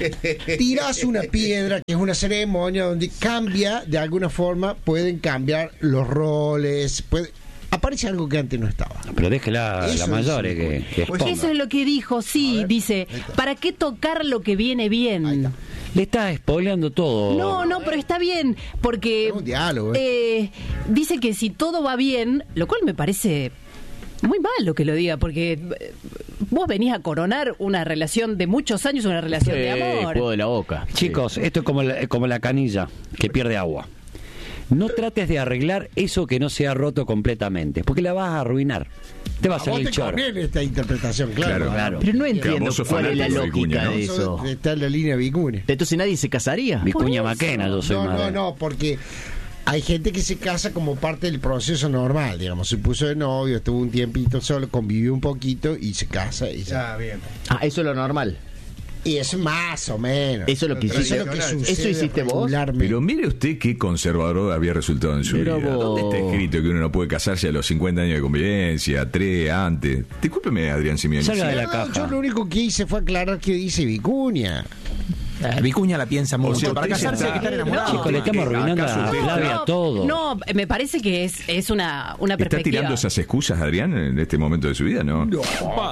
tirás una piedra, que es una ceremonia donde cambia, de alguna forma, pueden cambiar los roles, puede, aparece algo que antes no estaba. Pero déjela a Eso la es mayor un- eh, que, que exponga. Eso es lo que dijo, sí, dice, ¿para qué tocar lo que viene bien? Le está spoileando todo. No, no, pero está bien, porque Es un diálogo, eh, dice que si todo va bien, lo cual me parece muy mal lo que lo diga, porque eh, vos venís a coronar una relación de muchos años, una relación de amor. juego de la boca. Chicos, esto es como la, como la canilla que pierde agua. No trates de arreglar eso que no se ha roto completamente, porque la vas a arruinar. Te va a A vos salir te el chorro. conviene esta interpretación, claro. Claro, claro. Pero no Claro, entiendo vos sos cuál es la fanático de lógica Vicuña, ¿no? de eso. Está en la línea Vicuña. Entonces nadie se casaría. Vicuña Maquena, yo soy No, más no, de- no, porque hay gente que se casa como parte del proceso normal, digamos, se puso de novio, estuvo un tiempito solo, convivió un poquito y se casa. Y, se- Ah, bien. Ah, eso es lo normal. y es más o menos. Eso es lo que Eso es hiciste. lo que ¿Eso sucede hiciste vos? regularmente. Pero mire usted qué conservador había resultado en su Mira vida. vos. ¿Dónde está escrito que uno no puede casarse a los cincuenta años de convivencia, tres antes? Discúlpeme, Adrián Simeoni. Salga de la No, caja. yo lo único que hice fue aclarar que dice Vicuña. Eh, Vicuña la piensa mucho. sea, Para usted ya casarse hay que está- estar enamorado. Chicos, le estamos arruinando ¿Acaso a usted- Flavia no, todo. no, me parece que es, es una, una ¿Está perspectiva. tirando esas excusas, Adrián, en este momento de su vida? No. No,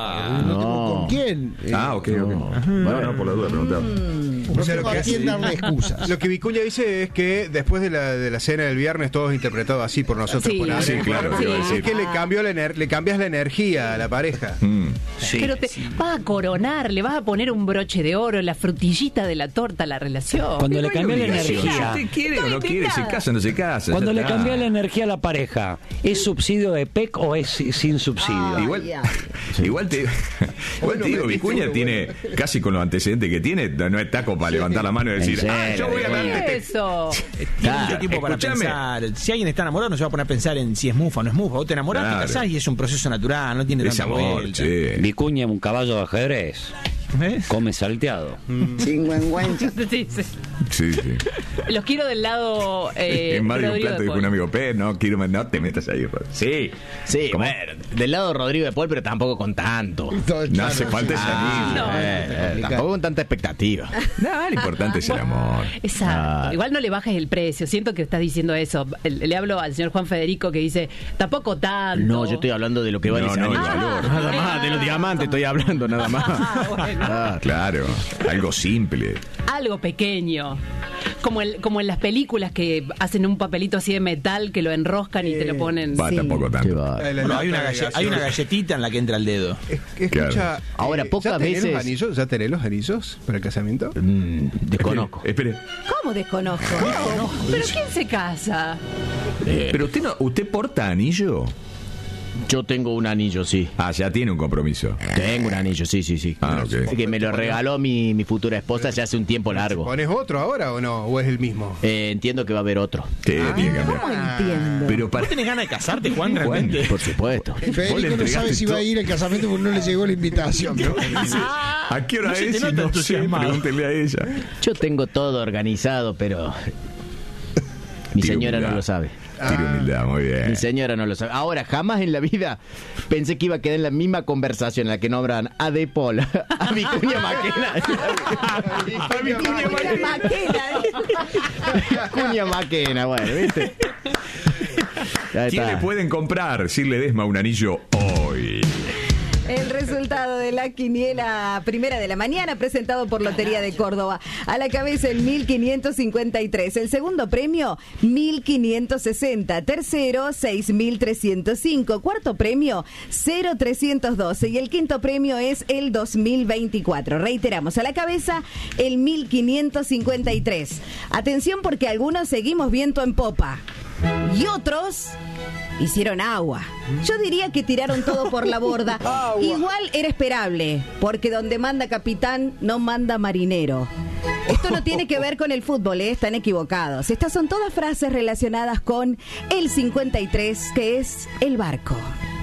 no tengo con quién. Eh, Ah, ok, ok. Bueno, no, por la duda preguntaba. no O sea, tengo lo que a quién hace- darle excusas. Lo que Vicuña dice es que después de la, de la cena del viernes todo es interpretado así por nosotros. Sí. por Ah, Adrián. sí, claro, te iba a Es decir. que le, cambió la ener- le cambias la energía a la pareja. Mm. Sí. Pero te vas a coronar, le vas a poner un broche de oro, la frutillita de la torta a la relación. Cuando le No hay cambias la obligación. Si energía. usted quiere o Estoy no quiere, se invitada. casa o no se casa. Cuando ya le está. cambias la energía a la pareja, ¿es subsidio de P E C o es si- sin subsidio? Igual, Ay, igual te, igual te digo, Vicuña tiene, casi con los antecedentes que tiene, no es taco para levantar la mano y decir, ¿En ah, serio? yo voy a Vicuña? darte. Eso. Tiene mucho tiempo para escúchame. pensar. Si alguien está enamorado, no se va a poner a pensar en si es mufa o no es mufa. Vos te enamorás, Claro. te casás y es un proceso natural, no tiene Es tanta amor, vuelta. che. Vicuña, un caballo de ajedrez, ¿Eh? come salteado. Sí, sí. Sí, sí. Los quiero del lado. Eh, es más de un Rodrigo plato, de dijo un Paul. amigo, P, no, quiero, no te metas ahí. Rod". Sí, Sí, ¿Cómo? bueno, del lado de Rodrigo de Paul, pero tampoco con tanto. Todo, No claro, hace falta ese Ah, anillo. No. eh, eh, tampoco con tanta expectativa. No, lo importante es el amor. Exacto. Ah. Igual no le bajes el precio. Siento que estás diciendo eso. Le, le hablo al señor Juan Federico que dice, tampoco tanto. No, yo estoy hablando de lo que vale No, ese no, el anillo. valor. Nada más, de los diamantes estoy hablando, nada más. Ah, bueno. Ah, Claro, algo simple. Algo pequeño. Como, el, como en las películas que hacen un papelito así de metal que lo enroscan y te lo ponen. Va, Sí. tampoco qué tanto. va. Eh, la No, hay, una lata de galle- hay una gaseosa. galletita en la que entra el dedo. Es- Escucha, Claro. Ahora, eh, pocas ¿ya tenés veces- los anillos? ¿Ya tenés los anillos para el casamiento? Mm, desconozco. Espere, espere. ¿Cómo desconozco? ¿Pero quién se casa? Pero usted no, ¿usted porta anillo? Yo tengo un anillo, sí. Ah, ya tiene un compromiso. Tengo un anillo, sí, sí, sí. Ah, ok. Que me lo regaló mi, mi futura esposa ya hace un tiempo largo. ¿Pones otro ahora o no? ¿O es el mismo? Eh, entiendo que va a haber otro. Sí, tiene que cambiar. ¿Cómo entiendo? Pero para. ¿Vos tenés ganas de casarte, Juan, realmente? Por supuesto. Vos le Federico no entregaste sabe si va a ir al casamiento porque no le llegó la invitación. ¿no? ¿A qué hora No se es? te nota No sé, entusiasmado. pregúntele a ella. Yo tengo todo organizado, pero mi Tiro señora no humildad. lo sabe. Tiro humildad, muy bien. Mi señora no lo sabe. Ahora, jamás en la vida pensé que iba a quedar en la misma conversación en la que nombran a De Paul, a Vicuña Maquena. A Vicuña Maquena. Vicuña Maquena, bueno, ¿viste? Ya ¿Quién está. le pueden comprar si le desma un anillo hoy? El resultado de la quiniela primera de la mañana presentado por Lotería de Córdoba. A la cabeza el mil quinientos cincuenta y tres. El segundo premio mil quinientos sesenta. Tercero seis mil trescientos cinco. Cuarto premio cero trescientos doce. Y el quinto premio es el dos mil veinticuatro. Reiteramos, a la cabeza el mil quinientos cincuenta y tres. Atención porque algunos seguimos viento en popa. Y otros hicieron agua. Yo diría que tiraron todo por la borda. Igual era esperable, porque donde manda capitán no manda marinero. Esto no tiene que ver con el fútbol, ¿eh? Están equivocados. Estas son todas frases relacionadas con el cincuenta y tres, que es el barco.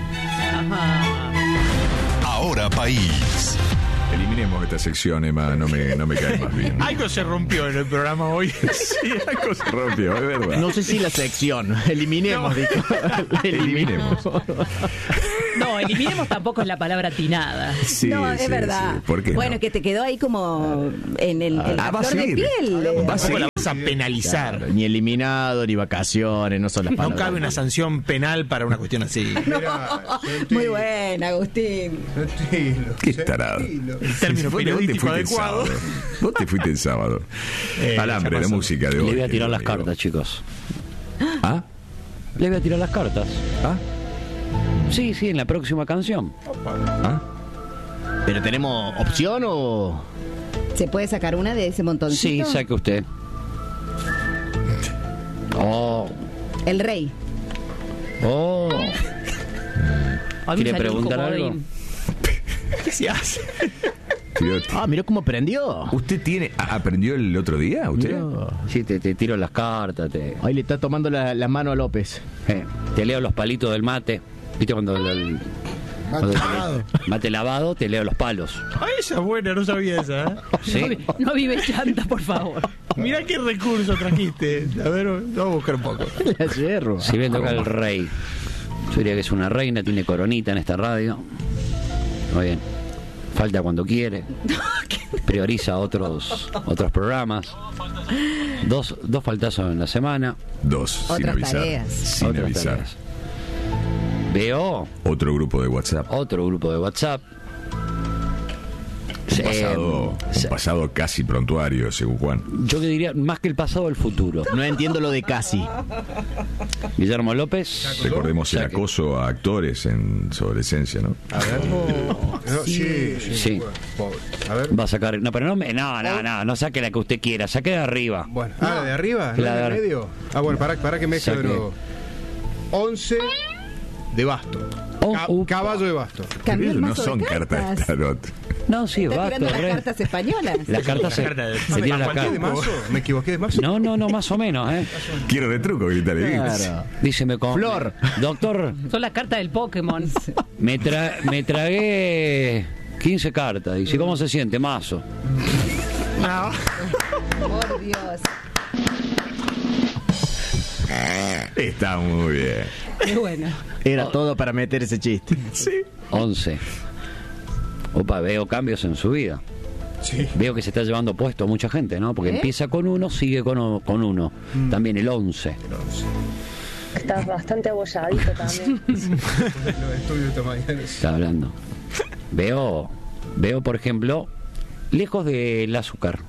Ahora País. Eliminemos esta sección, Emma, no me, no me cae más bien. Algo se rompió en el programa hoy. Sí, algo se rompió, es verdad. No sé si la sección. Eliminemos, no. dijo. Eliminemos. No, eliminemos tampoco es la palabra atinada. Sí, no, es sí, verdad. Sí. ¿Por qué bueno, no? que te quedó ahí como en, el, en la Ah, va a flor de seguir. piel. Va a seguir. La vas a penalizar. Claro, ni eliminado, ni vacaciones, no son las No palabras. cabe una sanción penal para una cuestión así. Mirá, Muy buena, Agustín. Sentilo, Qué tarado. sentilo. El término ¿Vos te periodístico fuiste el adecuado. sábado? Vos te fuiste el sábado. Eh, Alambre, ya la pasó. música de hoy. Le voy a tirar querido las amigo. cartas, chicos. ¿Ah? Le voy a tirar las cartas. ¿Ah? Sí, sí, en la próxima canción. ¿Ah? ¿Pero tenemos opción o...? ¿Se puede sacar una de ese Sí, montoncito? saque usted. Oh, El rey. oh. A mí me ¿Quiere salió un preguntar algo? comodín. ¿Qué se hace? Tío, Ah, mirá cómo prendió. ¿usted tiene, a- aprendió el otro día? ¿Usted? Mirá. Sí, te, te tiro las cartas, te, Ahí le está tomando la, la mano a López. eh, te leo los palitos del mate. ¿Viste cuando el, el- cuando lavado. el mate lavado, te leo los palos? Ay, esa es buena, no sabía esa. ¿eh? ¿Sí? No, vi- no vive chanta, por favor. Mirá qué recurso trajiste. A ver, vamos a buscar un poco. La yerba. Si bien toca el rey. Yo diría que es una reina, tiene coronita en esta radio. Muy bien. Falta cuando quiere. Prioriza otros otros programas. Dos, dos faltazos en la semana. Dos, sin Otras avisar. tareas. Sin Otras avisar. tareas. Veo Otro grupo de WhatsApp. otro grupo de WhatsApp. Un pasado, Eh, un se- pasado casi prontuario, según Juan. yo que diría más que el pasado, el futuro. No entiendo lo de casi. Guillermo López. Recordemos el Saque. acoso a actores en su adolescencia, ¿no? A ver. No, sí, sí. Sí. Bueno, pobre. A ver. Va a sacar. No, pero no me. No, no, no. No saque la que usted quiera. Saque de arriba. Bueno, ah, ¿la de arriba? ¿No La la de de ar- medio? Ah, bueno, para, para que mezcle de Saque. nuevo. once de basto. Oh, Ca- upa. caballo de basto. Cambió el no mazo de son cartas de tarot. No, sí, Está basta. tirando las re- cartas españolas. Las cartas se, carta de- se Ah, tiran ¿me las ¿Me equivoqué de cartas. mazo? ¿Me equivoqué de mazo? No, no, no, más o menos, ¿eh? Quiero de truco, grítale. Claro. Dice, me con... Flor. Doctor, Son las cartas del Pokémon. me, tra... me tragué quince cartas. Dice, ¿cómo se siente, mazo? Por Dios. Está muy bien. Qué bueno. Era todo para meter ese chiste. once. Opa, veo cambios en su vida. Sí. Veo que se está llevando puesto a mucha gente, ¿no? Porque ¿Eh? empieza con uno, sigue con, o- con uno. También el once. Estás bastante abolladito también. Los estudios esta mañana. Está hablando. Veo, veo, por ejemplo, lejos del azúcar.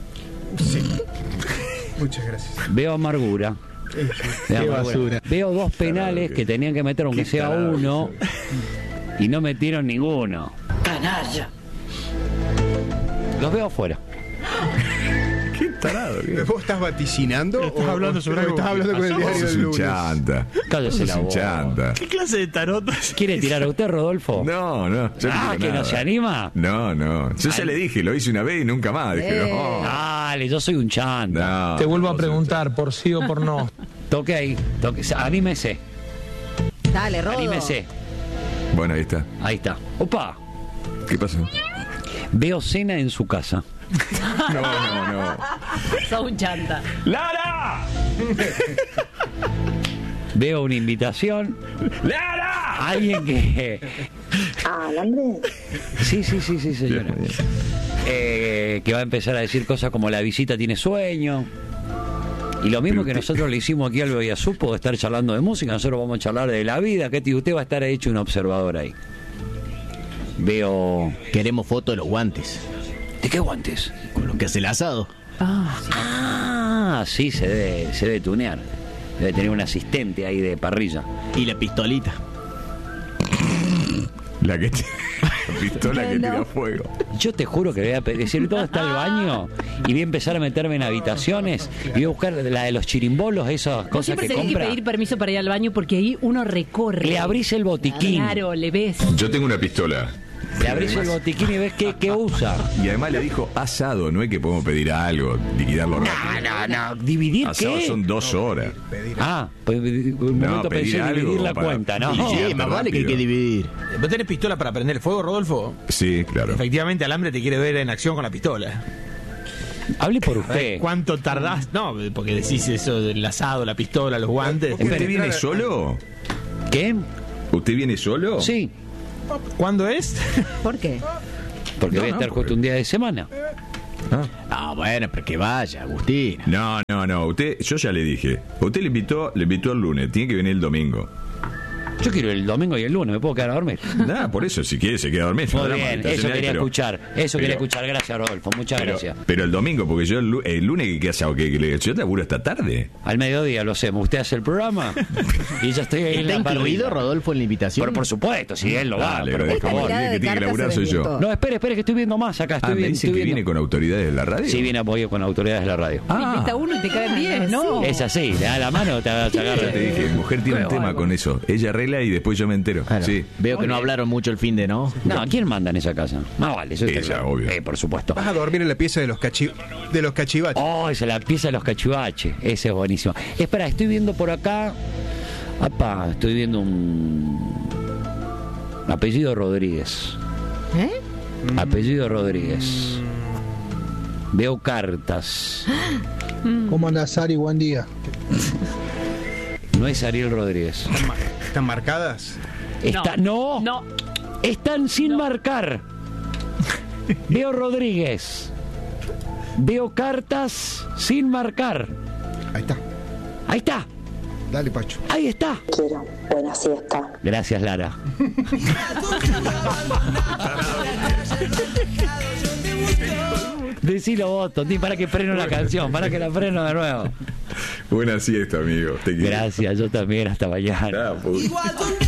Muchas gracias. Veo amargura. Veo, amargura. basura. Veo dos penales que tenían que meter aunque Qué sea tarado. uno y no metieron ninguno. Canalla. Los veo afuera. Qué tarado. qué- ¿Vos estás vaticinando Estás o, hablando o- sobre o algo estás hablando que con el pasó? diario Sos del un lunes? chanta. Cállese Sos la un boca. chanta. ¿Qué clase de tarot? ¿Quiere tirar a usted, Rodolfo? No, no. yo no Ah, digo ¿que no nada. se anima? No, no. Yo ya Ay. le dije, lo hice una vez y nunca más. Dije, Eh. no. Dale, yo soy un chanta. No, Te vuelvo a no, preguntar por sí o por no. Toque ahí. Toque. Anímese. Dale, Rodo. Anímese. Bueno, ahí está. Ahí está. Opa. ¿Qué pasó? Veo cena en su casa. No, no, no. Sos un chanta. ¡Lara! Veo una invitación. ¡Lara! Alguien que. Ah, ¿alambre? Sí, sí, sí, sí, señora. Eh, que va a empezar a decir cosas como la visita tiene sueño. Y lo mismo Pero que usted- nosotros le hicimos aquí al Bellazupo de estar charlando de música, nosotros vamos a charlar de la vida, que usted va a estar hecho un observador ahí. Veo. Queremos foto de los guantes. ¿De qué guantes? Con lo que hace el asado. Ah, sí. Ah, sí, se debe, se debe tunear. Debe tener un asistente ahí de parrilla. Y la pistolita. La que, t- Pistola que Bueno. tira fuego. Yo te juro que voy a pe- decir dónde está el baño y voy a empezar a meterme en habitaciones y voy a buscar la de los chirimbolos, esas Vos cosas siempre que tenés que compra. pedir permiso para ir al baño porque ahí uno recorre. Le abrís el botiquín. Claro, le ves. Yo tengo una pistola. Le abrís el botiquín y ves qué, qué usa. Y además le dijo asado, no es que podemos pedir algo, liquidarlo rápido. No, no, no. ¿Dividir Asado qué? son dos horas. Ah, pues un momento pedir pensé en algo dividir la para cuenta, ¿no? liquidarte Sí, más vale que hay que rápido. dividir. ¿Vos tenés pistola para prender el fuego, Rodolfo? Sí, claro. Efectivamente, Alambre te quiere ver en acción con la pistola. Hable por ¿Eh? usted. ¿Cuánto tardás? No, porque decís eso del asado, la pistola, los guantes. ¿Usted viene solo? ¿Qué? ¿Usted viene solo? Sí, ¿Cuándo es? ¿Por qué? porque No, voy a no, estar justo un día de semana. Ah, bueno, pero que vaya, Agustín. No, no, no. Usted, yo ya le dije. Usted le invitó, le invitó el lunes. Tiene que venir el domingo. Yo quiero el domingo y el lunes, me puedo quedar a dormir. Nada, por eso, si quiere se queda a dormir. Muy no drama, bien, está eso genial, quería pero- escuchar. Eso quería pero- escuchar. Gracias, Rodolfo. Muchas Pero, gracias. pero el domingo, porque yo el, lu- el lunes que qué hace, que, que le yo te laburo esta tarde. Al mediodía lo hacemos. Usted hace el programa y ya estoy ahí en ¿Está la incluido, parrilla. Rodolfo, en la invitación? Pero por supuesto, si él lo va. Dale, pero pero por deja favor. que el que tiene que laburar soy yo. No, espere, espere, que estoy viendo más acá. Estoy Ah, me viendo, dicen estoy que viendo. viene con autoridades de la radio. Sí, viene apoyo con autoridades de la radio. Ah. Está uno y te caen diez, ¿no? Es así, le da la mano, te va a sacar. Ya te dije, mujer tiene un Qué tema bárbaro. con eso. Ella arregla y después yo me entero. Claro. Sí. Veo que no hablaron mucho el fin de, ¿no? No, ¿quién manda en esa casa? Más vale, eso está Ella, claro. obvio. Eh, por supuesto. Vas a dormir en la pieza de los, cachi de los cachivaches. Oh, esa es la pieza de los cachivaches. Ese es buenísimo. Espera, estoy viendo por acá. Apa, estoy viendo un. Apellido Rodríguez. ¿Eh? Apellido Rodríguez. Veo cartas. ¿Cómo andás, Ari? Buen día. No es Ariel Rodríguez. ¿Están marcadas? Está, no, No. están sin marcar. Veo Rodríguez. Veo cartas sin marcar. Ahí está. Ahí está. Dale, Pacho. Ahí está. Quiero. Buena siesta. Gracias, Lara. Decilo vos, Toti, para que freno la canción, para que la freno de nuevo. Buena siesta, amigo. Te quiero. Gracias, yo también, hasta mañana. Ah, pues.